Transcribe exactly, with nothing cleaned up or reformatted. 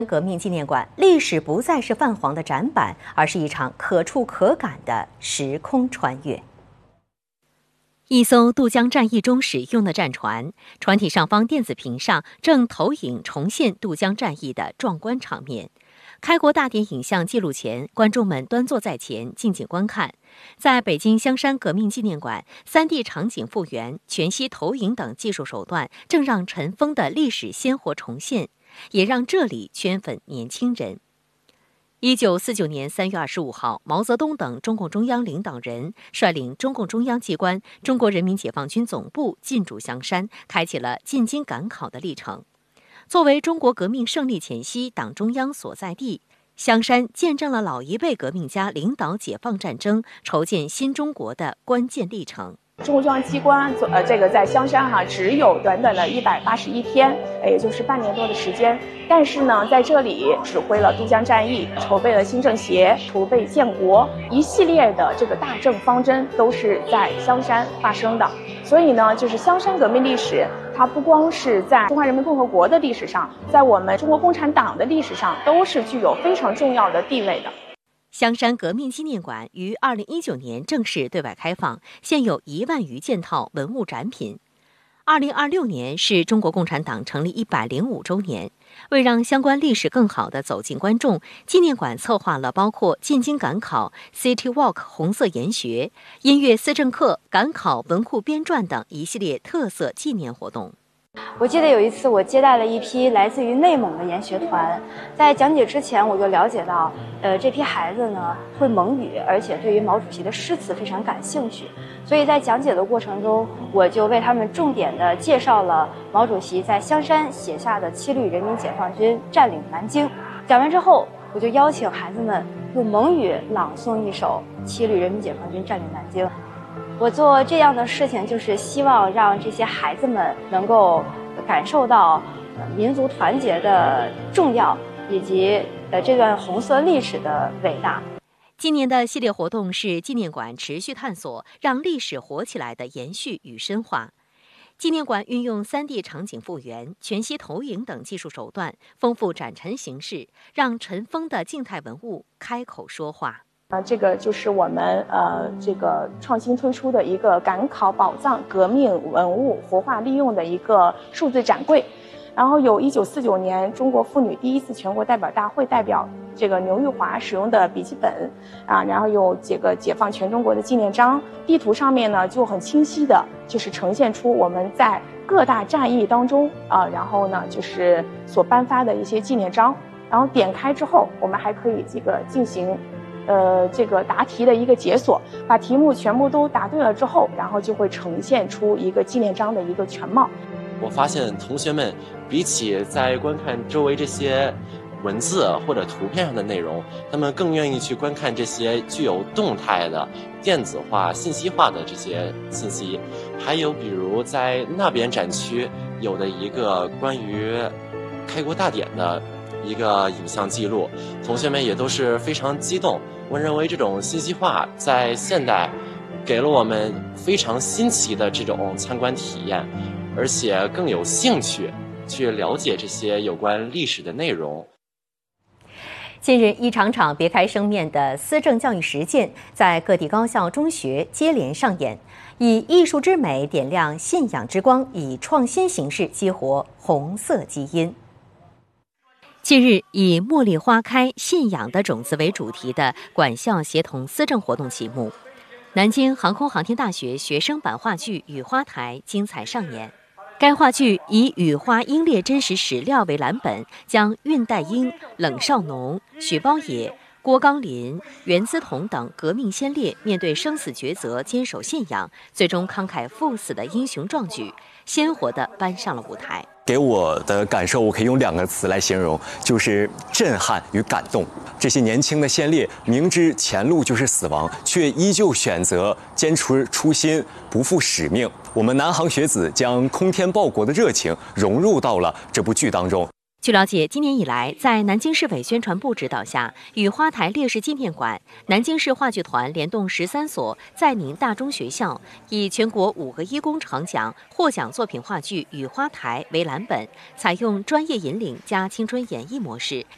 革命纪念馆，历史不再是泛黄的展板，而是一场可触可感的时空穿越。一艘渡江战役中使用的战船，船体上方电子屏上正投影重现渡江战役的壮观场面。开国大典影像记录前，观众们端坐在前，静静观看。在北京香山革命纪念馆，三 D 场景复原、全息投影等技术手段，正让尘封的历史鲜活重现，也让这里圈粉年轻人。一九四九年三月二十五号，毛泽东等中共中央领导人率领中共中央机关中国人民解放军总部进驻香山，开启了进京赶考的历程。作为中国革命胜利前夕党中央所在地，香山见证了老一辈革命家领导解放战争、筹建新中国的关键历程。 中共中央机关呃，这个在香山哈、啊、只有短短的一百八十一天，也就是半年多的时间。但是呢，在这里指挥了渡江战役，筹备了新政协，筹备建国，一系列的这个大政方针都是在香山发生的。所以呢，就是香山革命历史，它不光是在中华人民共和国的历史上，在我们中国共产党的历史上，都是具有非常重要的地位的。 香山革命纪念馆于二零一九年正式对外开放，现有一万余件套文物展品。二零二六年是中国共产党成立一百零五周年，为让相关历史更好地走进观众，纪念馆策划了包括进京赶考、City Walk 红色研学、音乐思政课、赶考文库编撰等一系列特色纪念活动。 我记得有一次，我接待了一批来自于内蒙的研学团，在讲解之前，我就了解到，呃，这批孩子呢会蒙语，而且对于毛主席的诗词非常感兴趣，所以在讲解的过程中，我就为他们重点的介绍了毛主席在香山写下的七旅人民解放军占领南京。讲完之后，我就邀请孩子们用蒙语朗诵一首《七旅人民解放军占领南京》。我做这样的事情，就是希望让这些孩子们能够感受到民族团结的重要，以及呃这段红色历史的伟大。 今年的系列活动是纪念馆持续探索让历史活起来的延续与深化。纪念馆运用 三 D 场景复原、全息投影等技术手段，丰富展陈形式，让尘封的静态文物开口说话。 啊，这个就是我们呃这个创新推出的一个赶考宝藏革命文物活化利用的一个数字展柜，然后有一九四九年中国妇女第一次全国代表大会代表这个牛玉华使用的笔记本啊，然后有这个解放全中国的纪念章，地图上面呢就很清晰的就是呈现出我们在各大战役当中啊，然后呢就是所颁发的一些纪念章，然后点开之后，我们还可以这个进行。呃，这个答题的一个解锁，把题目全部都答对了之后，然后就会呈现出一个纪念章的一个全貌。 我发现同学们比起在观看周围这些文字或者图片上的内容，他们更愿意去观看这些具有动态的、电子化、信息化的这些信息。还有比如在那边展区有的一个关于开国大典的一个影像记录，同学们也都是非常激动。我认为这种信息化在现代给了我们非常新奇的这种参观体验，而且更有兴趣去了解这些有关历史的内容。 近日，一场场别开生面的思政教育实践在各地高校、中学接连上演，以艺术之美点亮信仰之光，以创新形式激活红色基因。近日，以“茉莉花开，信仰的种子”为主题的管校协同思政活动启幕。南京航空航天大学学生版话剧《雨花台》精彩上演。该话剧以雨花英烈真实史料为蓝本，将恽代英、冷少农、许包野、郭刚林、袁资同等革命先烈面对生死抉择，坚守信仰，最终慷慨赴死的英雄壮举，鲜活地搬上了舞台。 给我的感受，我可以用两个词来形容，就是震撼与感动。这些年轻的先烈明知前路就是死亡，却依旧选择坚持初心，不负使命。我们南航学子将空天报国的热情融入到了这部剧当中。 据了解，今年以来，在南京市委宣传部指导下，雨花台烈士纪念馆、南京市话剧团联动十三所在宁大中学校，以全国五个一工程奖获奖作品话剧《雨花台》为蓝本，采用专业引领加青春演绎模式，